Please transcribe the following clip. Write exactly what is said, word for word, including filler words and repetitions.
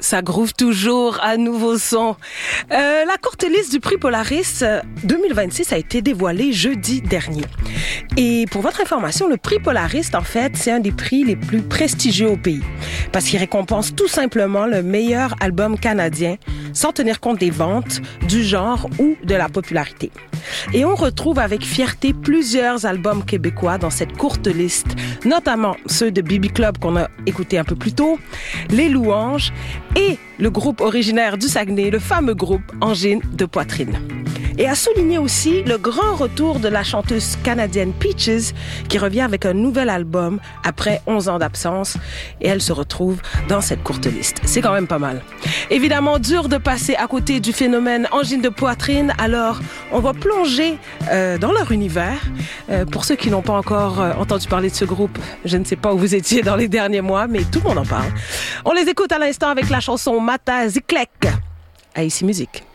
Ça groove toujours à nouveau son. Euh, la courte liste du prix Polaris deux mille vingt-six a été dévoilée jeudi dernier. Et pour votre information, le prix Polaris, en fait, c'est un des prix les plus prestigieux au pays. Parce qu'il récompense tout simplement le meilleur album canadien, sans tenir compte des ventes, du genre ou de la popularité. Et on retrouve avec fierté plusieurs albums québécois dans cette courte liste, notamment ceux de B B Club qu'on a écouté un peu plus tôt, Les Louanges et le groupe originaire du Saguenay, le fameux groupe Angine de Poitrine. Et à souligner aussi le grand retour de la chanteuse canadienne Peaches qui revient avec un nouvel album après onze ans d'absence et elle se retrouve dans cette courte liste. C'est quand même pas mal. Évidemment, dur de passer à côté du phénomène Angine de Poitrine, alors on va plonger euh, dans leur univers. Euh, pour ceux qui n'ont pas encore euh, entendu parler de ce groupe, je ne sais pas où vous étiez dans les derniers mois, mais tout le monde en parle. On les écoute à l'instant avec la chanson Mata Ziklek à Ici Musique.